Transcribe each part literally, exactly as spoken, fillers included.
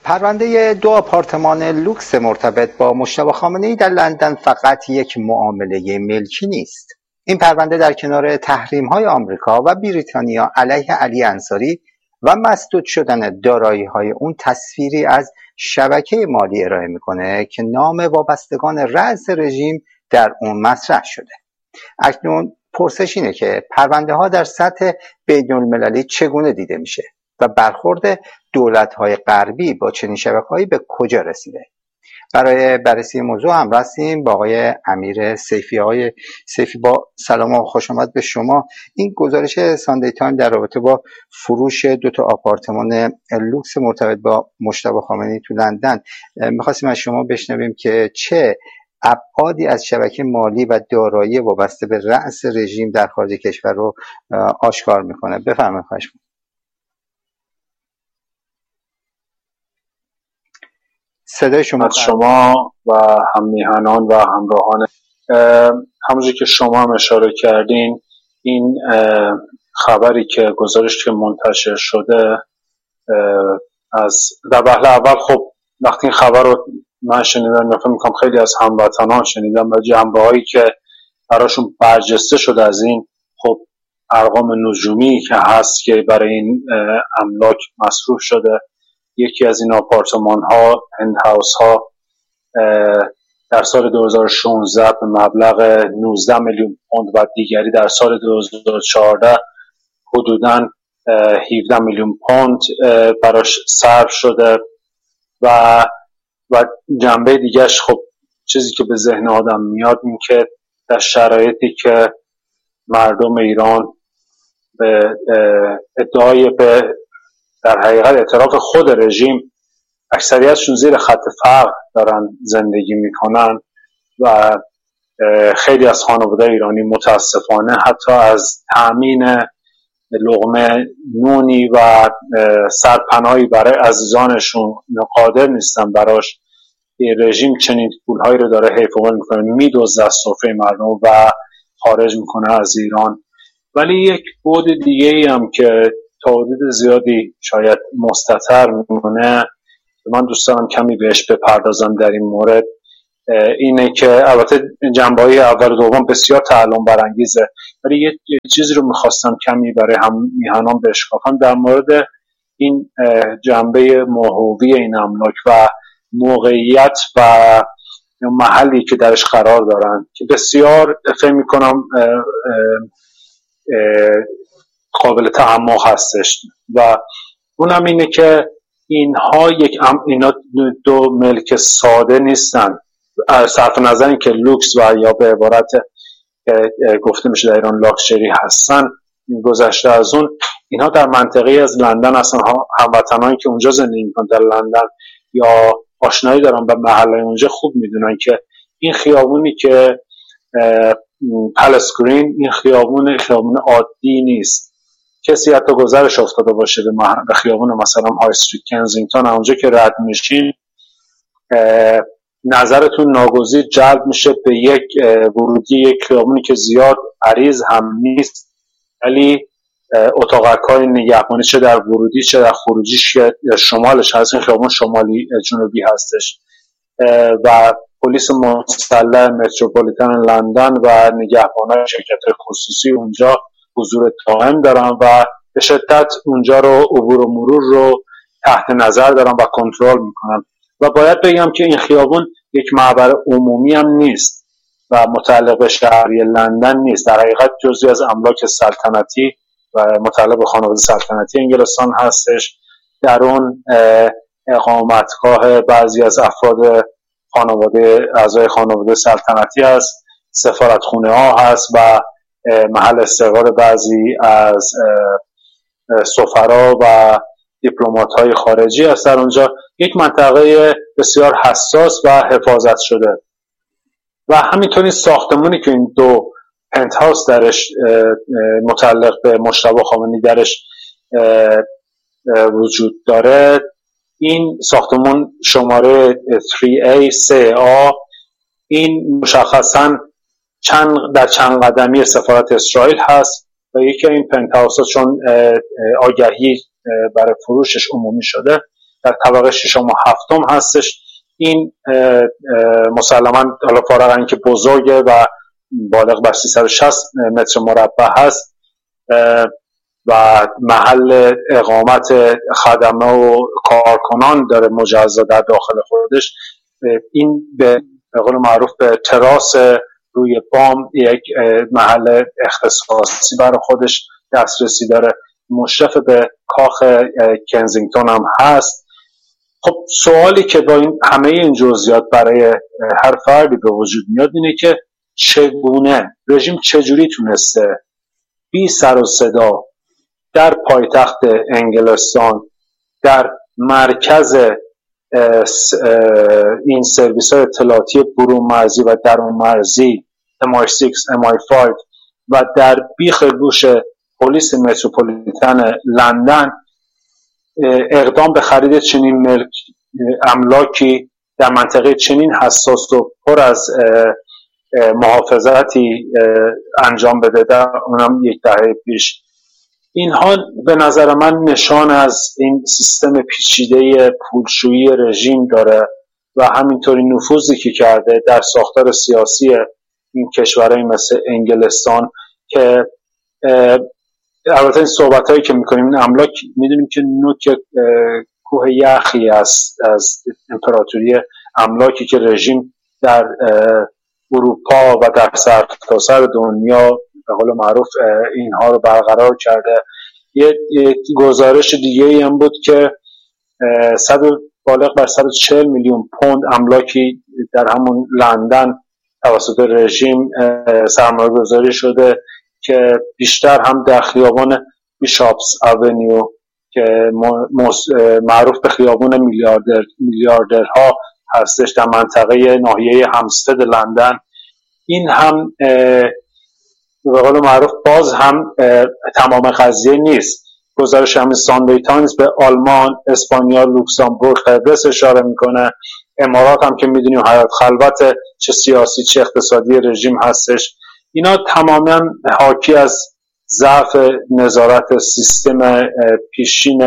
پرونده دو آپارتمان لوکس مرتبط با مجتبی خامنه‌ای در لندن فقط یک معامله ملکی نیست. این پرونده در کنار تحریم‌های آمریکا و بریتانیا علیه علی انصاری و مسدود شدن دارایی‌های اون تصویری از شبکه مالی ارائه میکنه که نام وابستگان رأس رژیم در اون مطرح شده. اکنون پرسش اینه که پرونده ها در سطح بین المللی چگونه دیده میشه و برخورد دولت‌های غربی با چنین شبکه‌هایی به کجا رسیده؟ برای بررسی موضوع هم رسیم با آقای امیر سیفی. آقای سیفی، با سلام و خوش آمد به شما. این گزارش ساندی تایم در رابطه با فروش دو تا آپارتمان لوکس مرتبط با مجتبی خامنه‌ای تو لندن، می‌خواستیم از شما بشنویم که چه ابعادی از شبکه مالی و دارایی وابسته به رأس رژیم در خارج کشور رو آشکار میکنه. بفرمایید. خواهش می‌کنم. صدای شما از شما و هم میهنان و همراهان، همونجوری که شما هم اشاره کردین، این خبری که گزارش که منتشر شده از در وهله اول، خب وقتی این خبر رو من شنیدم، میفهم میکنم خیلی از هموطنان شنیدم و جنبه هایی که براشون برجسته شده از این خب ارقام نجومی که هست که برای این املاک مصروف شده. یکی از این آپارتمان ها، هند هاوس ها، در سال دو هزار و شانزده به مبلغ نوزده میلیون پوند و دیگری در سال دو هزار و چهارده حدوداً هفده میلیون پوند براش صرف شده. و و جنبه دیگهش خب چیزی که به ذهن آدم میاد این که در شرایطی که مردم ایران به ادعای به در حقیقت اعتراف خود رژیم اکثریتشون زیر خط فقر دارن زندگی میکنن و خیلی از خانواده ایرانی متاسفانه حتی از تأمین لقمه نونی و سرپناهی برای عزیزانشون قادر نیستن براش. رژیم چنین پولهایی رو داره حیف و میکنه، میدوزه از سفره مردم و خارج میکنه از ایران. ولی یک بعد دیگه ای هم که تا حدود زیادی شاید مستتر میمونه، من دوست دارم کمی بهش بپردازم در این مورد، اینه که البته جنبه‌های اول و دوم بسیار تعلم برانگیزه، ولی یه چیزی رو میخواستم کمی برای هم میهنان بشکافم در مورد این جنبه موهوی این املاک و موقعیت و محلی که درش قرار دارن که بسیار فکر میکنم قابل تعمق هستش. و اونم اینه که اینها یک ام اینا دو ملک ساده نیستن، صرف نظر این که لوکس و یا به عبارت گفته میشه در ایران لاکچری هستن. گذشته از اون، اینها در منطقه از لندن هستن. هموطنانی که اونجا زندگی میکنن در لندن یا آشنایی دارن به محله اونجا خوب میدونن که این خیابونی که پلس گرین، این خیابون خیابون عادی نیست. کسی حتی گذرش افتاده باشه به خیابون مثلا های استریت کنزینگتون، اونجا که رد میشین نظرتون ناگزیر جلب میشه به یک ورودی یک خیابونی که زیاد عریض هم نیست، ولی اتاقک‌های نگهبانی چه در ورودی چه در خروجیش که شمالش هست، این خیابون شمالی جنوبی هستش و پلیس مسلح متروپولیتن لندن و نگهبانای شرکت‌های خصوصی اونجا حضور دائم دارن و به شدت اونجا رو عبور و مرور رو تحت نظر دارن و کنترل میکنن. و باید بگم که این خیابون یک معبر عمومی هم نیست و متعلق به شهری لندن نیست، در حقیقت جزئی از املاک سلطنتی و متعلق به خانواده سلطنتی انگلستان هستش. در اون اقامتگاه بعضی از افراد خانواده اعضای خانواده سلطنتی هست، سفارتخونه ها هست و محل استقرار بعضی از سفرا و دیپلمات های خارجی هست. در اونجا یک منطقه بسیار حساس و حفاظت شده و همینطور این ساختمانی که این دو پنت هاوس درش متعلق به مجتبی خامنه‌ای درش وجود داره، این ساختمون شماره سه ای سه آ، این مشخصاً چند در چند قدمی سفارت اسرائیل هست و یکی این پنت هاوس چون آگهی برای فروشش عمومی شده در طبقه ششم و هفتم هستش. این مسلماً حالا فارغ از اینکه بزرگه و بالغ بر سیصد و شصت متر مربع هست و محل اقامت خدمه و کارکنان داره مجزا در داخل خودش، این به قول معروف به تراس روی بام یک محل اختصاصی برای خودش دسترسی داره، مشرف به کاخ کنزینگتون هم هست. خب سوالی که با این همه این جزئیات برای هر فردی به وجود میاد اینه که چگونه رژیم چجوری تونسته بی سر و صدا در پایتخت انگلستان، در مرکز این سرویس های اطلاعاتی برون مرزی و درون مرزی ام آی شش، ام آی پنج و در بیخ گوش پلیس متروپولیتن لندن اقدام به خرید چنین ملک املاکی در منطقه چنین حساس و پر از محافظتی انجام بده، در اونم یک دهه پیش. اینها به نظر من نشان از این سیستم پیچیده پولشویی رژیم داره و همینطوری نفوذی که کرده در ساختار سیاسی این کشورهای مثل انگلستان که البته این صحبت هایی که میکنیم این املاک میدونیم که نوک کوه یخی است از امپراتوری املاکی که رژیم در اروپا و در سرتاسر دنیا به قول معروف اینها رو برقرار کرده. یه, یه گزارش دیگه ای هم بود که صد بالغ بر صد و چهل میلیون پوند املاکی در همون لندن توسط رژیم سرمایه گذاری شده که بیشتر هم در خیابان بیشاپس اونیو که معروف به خیابان میلیاردر میلیاردرها هستش در منطقه ناحیه همستد لندن. این هم به قول معروف باز هم تمام قضیه نیست. گزارش همین ساندی تایمز به آلمان، اسپانیا، لوکزامبورگ، قبرس اشاره میکنه. امارات هم که میدونیم حیات خلوت چه سیاسی چه اقتصادی رژیم هستش. اینا تماما حاکی از ضعف نظارت سیستم پیشین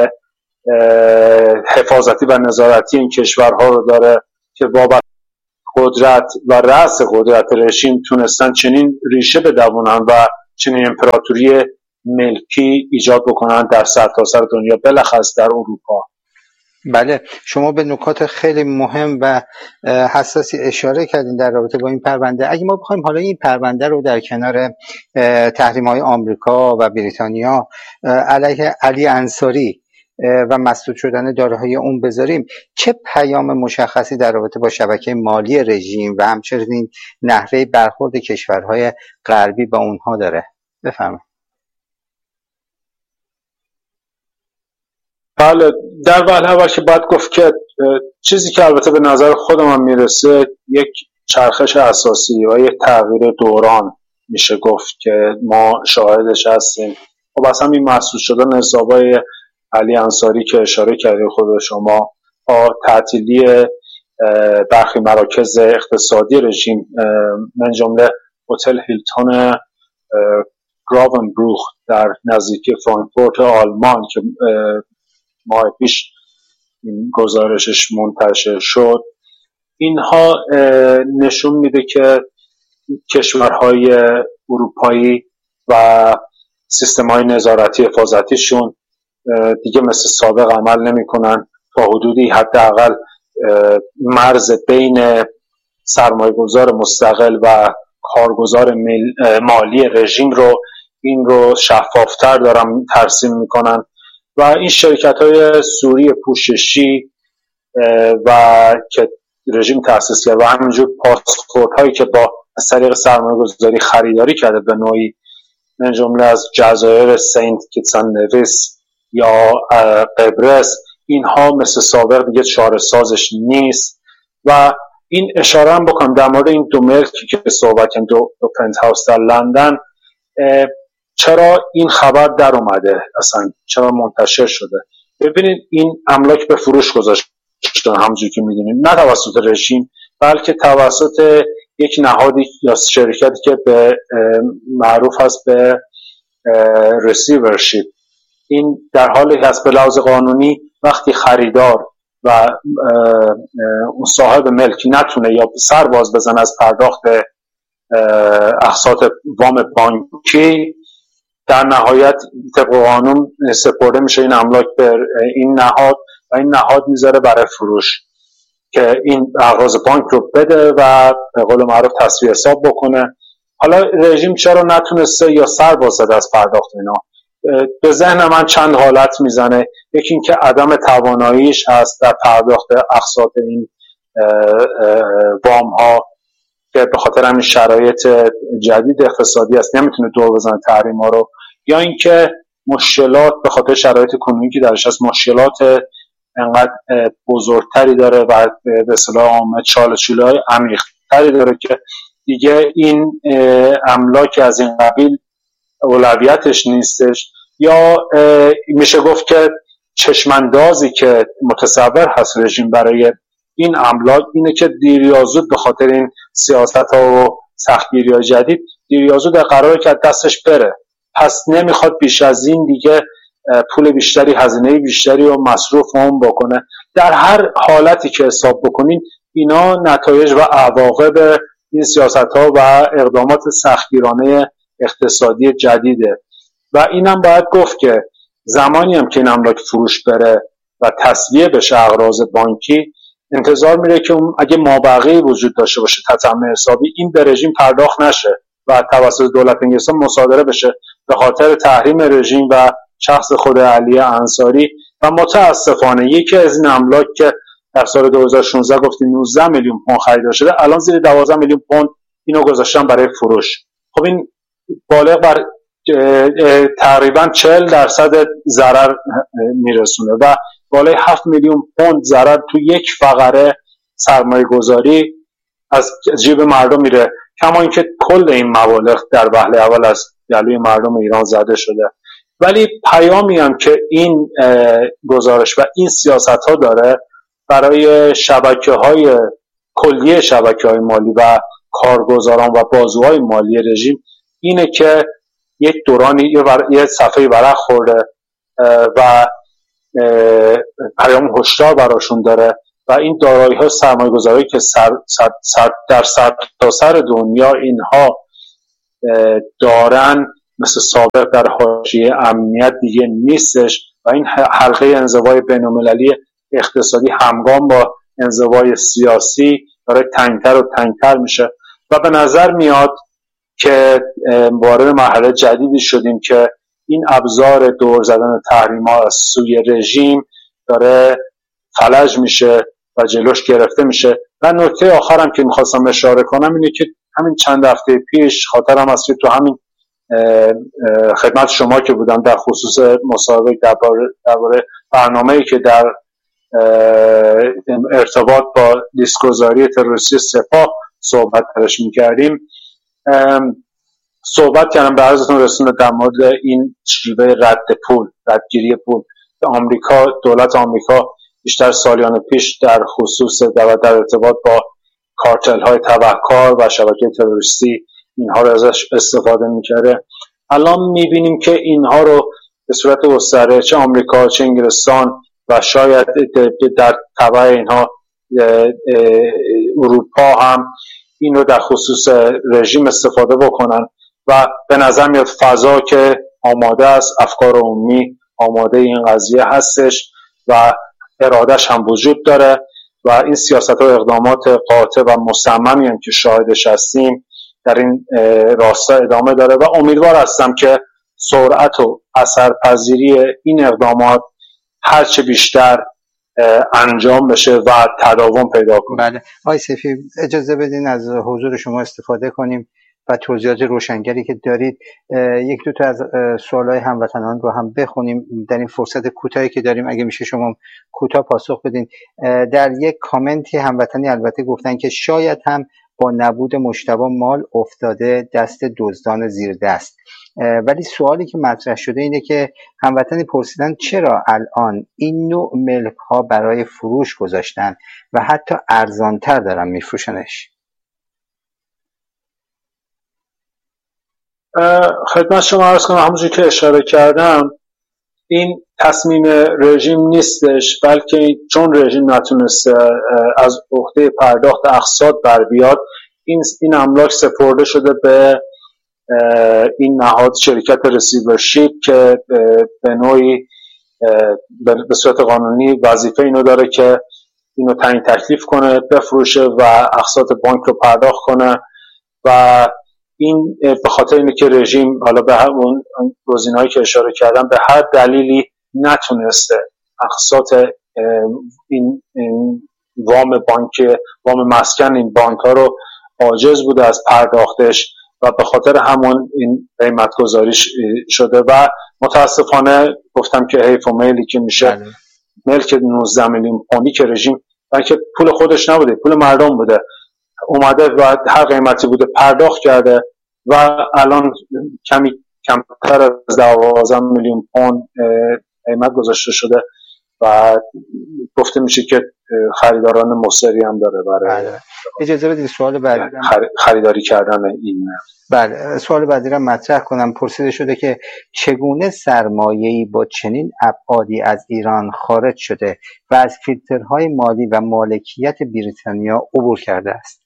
حفاظتی و نظارتی این کشورها رو داره که بابت قدرت و رأس قدرت رژیم تونستن چنین ریشه بدوونن و چنین امپراتوری ملکی ایجاد بکنن در سرتاسر دنیا، بلخص در اروپا. بله، شما به نکات خیلی مهم و حساسی اشاره کردین در رابطه با این پرونده. اگه ما بخوایم حالا این پرونده رو در کنار تحریم‌های آمریکا و بریتانیا علیه علی انصاری و مسدود شدن داروهای اون بذاریم، چه پیام مشخصی در رابطه با شبکه مالی رژیم و همچنین نحوه برخورد کشورهای غربی با اونها داره؟ بفرمایید. بله، در اول اول که باید گفت که چیزی که البته به نظر خودم هم میرسه یک چرخش اساسی و یک تغییر دوران میشه گفت که ما شاهدش هستیم. خب اصلا این محسوس شدن حسابای علی انصاری که اشاره کردید خود شما با تعطیلی برخی مراکز اقتصادی رژیم من جمله هتل هیلتون گراونبروخ در نزدیکی فرانکفورت آلمان که ماه پیش این گزارشش منتشر شد، اینها نشون میده که کشورهای اروپایی و سیستم‌های نظارتی حفاظتیشون دیگه مثل سابق عمل نمی‌کنن. تا حدودی حداقل مرز بین سرمایه‌گذار مستقل و کارگزار مالی رژیم رو این رو شفافتر دارن ترسیم میکنن و این شرکت‌های سوری پوششی و که رژیم تأسیس کرد و همینجور پاسپورت‌هایی که با از طریق سرمایه‌گذاری خریداری کرده به نوعی من جمله از جزایر سنت کیتس اند نویس یا قبرس، اینها مثل سابق دیگه چاره سازش نیست. و این اشاره هم بکنم در مورد این دو ملکی که صحبت کردن، دو, دو پنت هاوس در لندن، چرا این خبر در اومده، اصلا چرا منتشر شده؟ ببینید این املاک به فروش گذاشتن همونجوری که میدونید، نه توسط رژیم بلکه توسط یک نهادی یا شرکتی که به معروف هست به ریسیورشیپ. این در حالی هست به لحاظ قانونی وقتی خریدار و اون صاحب ملک نتونه یا سر باز بزنه از پرداخت اقساط وام بانکی، در نهایت طبق قانون سپرده میشه این املاک به این نهاد و این نهاد میذاره برای فروش که این اقراض بانک رو بده و به قول معروف تسویه حساب بکنه. حالا رژیم چرا نتونسته یا سر باز زده از پرداخت اینا؟ به ذهن من چند حالت میزنه. یکی این که عدم تواناییش هست در پرداخت اقساط این وام ها که به خاطر همین شرایط جدید اقتصادی است نمیتونه دور بزنه تحریم ها رو، یا اینکه مشکلات به خاطر شرایط کنونی که درش هست مشکلات انقدر بزرگتری داره و به اصطلاح عامه چالش‌های عمیق‌تری داره که دیگه این املاک از این قبیل اولویتش نیستش، یا میشه گفت که چشماندازی که متصور هست رژیم برای این املاک اینه که دیر یا زود به خاطر این سیاست‌ها و سختگیری‌های جدید دیر یا زود قراره که دستش بره، پس نمیخواد بیش از این دیگه پول بیشتری، هزینه بیشتری و مصروف اون بکنه. در هر حالتی که حساب بکنین اینا نتایج و عواقب این سیاست‌ها و اقدامات سختگیرانه اقتصادی جدیده و اینم باید گفت که زمانی هم که این املاک فروش بره و تسویه بشه اقراض بانکی، انتظار میره که اگه مابقی وجود داشته باشه تتمه حسابی، این به رژیم پرداخت نشه و توسط دولت انگلستان مصادره بشه به خاطر تحریم رژیم و شخص خود علی انصاری. و متاسفانه یکی از این املاک که در سال دو هزار و شانزده گفتیم نوزده میلیون پوند خریدار شده، الان زیر دوازده میلیون پوند اینو گذاشتن برای فروش. خب این بالغ بر تقریبا چهل درصد ضرر میرسونه و بالای هفت میلیون پوند ضرر تو یک فقره سرمایه گذاری از جیب مردم میره، کما اینکه کل این مبالغ در وهله اول از گلوی مردم ایران زده شده. ولی پیامی هم که این گزارش و این سیاست ها داره برای شبکه های کلیه شبکه های مالی و کارگزاران و بازوهای مالی رژیم اینه که یک دورانی یه صفحه ورق خورده و پیام هشدار براشون داره و این دارایی ها سرمایه گذاری که سر، سر، سر در سر تا سر دنیا اینها دارن مثل سابق در حاشیه امنیت دیگه نیستش و این حلقه انزوای بین‌المللی اقتصادی همگام با انزوای سیاسی داره تنگتر و تنگتر میشه و به نظر میاد که وارد مرحله جدیدی شدیم که این ابزار دور زدن تحریم‌ها از سوی رژیم داره فلج میشه و جلوش گرفته میشه. و نکته آخرم که میخواستم اشاره کنم اینه که همین چند هفته پیش خاطرم است که تو همین خدمت شما که بودم در خصوص مصاحبه درباره برنامه‌ای که در ارتباط با لیست‌گذاری تروریستی سپاه صحبت درش میکردیم صحبت کردم به عرضتون رسوندم در مورد این شیوه رد پول، ردگیری پول. آمریکا، دولت آمریکا بیشتر سالیان پیش در خصوص در, در ارتباط با کارتل های تبهکار و شبکه تروریستی اینها رو ازش استفاده میکرده. الان میبینیم که اینها رو به صورت گسترده چه آمریکا چه انگلستان و شاید در تبع اینها اروپا هم این رو در خصوص رژیم استفاده بکنن و به نظر میاد فضا که آماده است، افکار عمومی آماده این قضیه هستش و ارادش هم وجود داره و این سیاست و اقدامات قاطع و مصممی هم که شاهدش هستیم در این راستا ادامه داره و امیدوار هستم که سرعت و اثرپذیری این اقدامات هرچه بیشتر انجام بشه و تداوم پیدا کنه. بله آقای سیفی اجازه بدین از حضور شما استفاده کنیم و توضیحات روشنگری که دارید یک دو تا از سوالای هموطنان رو هم بخونیم در این فرصت کوتاهی که داریم. اگه میشه شما کوتاه پاسخ بدین. در یک کامنتی هموطنی البته گفتن که شاید هم با نبود مجتبی مال افتاده دست دزدان زیر دست، ولی سوالی که مطرح شده اینه که هموطنی پرسیدن چرا الان این نوع ملک ها برای فروش گذاشتن و حتی ارزانتر دارن میفروشنش. خدمت شما عرض کنم همونجوری که اشاره کردم این تصمیم رژیم نیستش، بلکه چون رژیم نتونسته از عهده پرداخت اقساط بر بیاد، این این املاک سپرده شده به این نهاد شرکت رسیورشیپ که به نوعی به صورت قانونی وظیفه اینو داره که اینو تعیین تکلیف کنه، بفروشه و اقساط بانک رو پرداخت کنه. و این به خاطر اینه که رژیم حالا به اون گزینه‌هایی که اشاره کردم به هر دلیلی نتونسته اقساط این, این وام بانک وام مسکن این بانک ها رو عاجز بوده از پرداختش و به خاطر همون این قیمت گذاریش شده. و متاسفانه گفتم که حیف و میلی که میشه ملک نوزده میلیون پوندی که رژیم بلکه پول خودش نبوده، پول مردم بوده، اومده و هر قیمتی بوده پرداخت کرده و الان کمی کمتر از دوازده میلیون پوند قیمت گذاشته شده و گفته میشه که خریداران مصری هم داره برای بله. اجازه بدید سوال بعدی خریداری کردن این. بله، سوال بعدی را مطرح کنم. پرسیده شده که چگونه سرمایه‌ای با چنین ابعادی از ایران خارج شده و از فیلترهای مالی و مالکیت بریتانیا عبور کرده است؟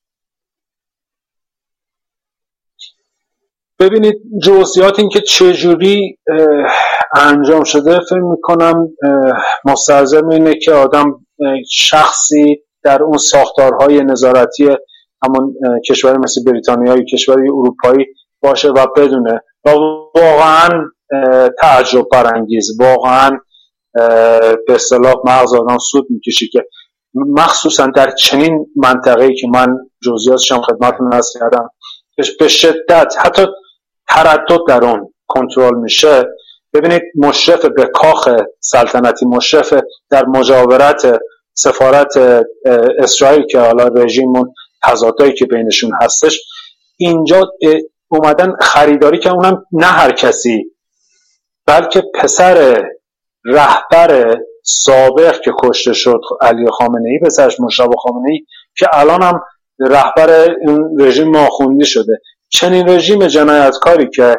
ببینید جزئیات این که چجوری انجام شده فکر میکنم مستلزم اینه که آدم شخصی در اون ساختارهای نظارتی همون کشور مثل بریتانیا یا کشوری اروپایی باشه و بدونه و واقعا تعجب برانگیز، واقعا به اصطلاح مغز آدم سود میکشه که مخصوصا در چنین منطقه‌ای که من جزئیاتش هم خدمتتون عرض کردم به شدت حتی تردد در اون کنترل میشه. ببینید مشرف به کاخ سلطنتی، مشرف در مجاورت سفارت اسرائیل که حالا رژیمون تضادایی که بینشون هستش، اینجا اومدن خریداری که اونم نه هر کسی بلکه پسر رهبر سابق که کشته شد علی خامنه‌ای، پسرش مجتبی خامنه‌ای که الان هم رهبر این رژیم آخوندی شده. چنین رژیم جنایتکاری که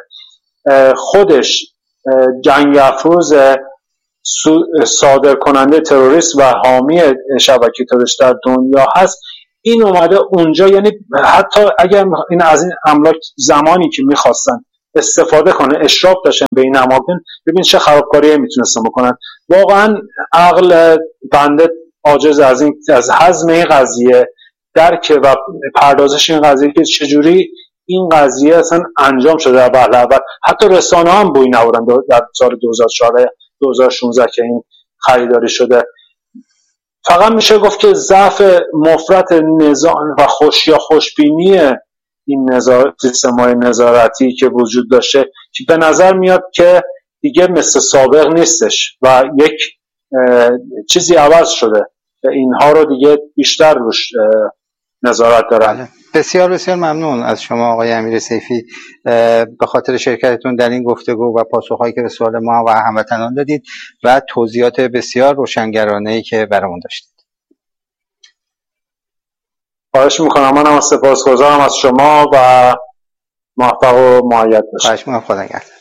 خودش جنگ افروز صادر کننده تروریست و حامی شبکه تروریست در دنیا هست، این اومده اونجا، یعنی حتی اگر این از این املاک زمانی که میخواستن استفاده کنه اشراف داشتن به این اماکن، ببین چه خرابکاری میتونستن بکنن. واقعا عقل بنده عاجز از این از هضم این قضیه، درک و پردازش این قضیه که چجوری این قضیه اصلا انجام شده در وهله اول. حتی رسانه هم بوی نبردن در سال دو هزار و چهارده دو هزار و شانزده که این خریداری شده. فقط میشه گفت که ضعف مفرط نظام و خوش یا خوشبینی این نظارت سیستم‌های نظارتی که وجود داشته که به نظر میاد که دیگه مثل سابق نیستش و یک چیزی عوض شده و اینها رو دیگه بیشتر روش نظارت دارن. بسیار بسیار ممنون از شما آقای امیر سیفی به خاطر شرکتتون در این گفتگو و پاسخهایی که به سوال ما و هموطنان دادید و توضیحات بسیار روشنگرانه‌ای که برامون داشتید. خواهش میکنم. منم سپاسگزارم از شما و موفق و مؤید باشید. خواهش میکنم. خدا نگهدار.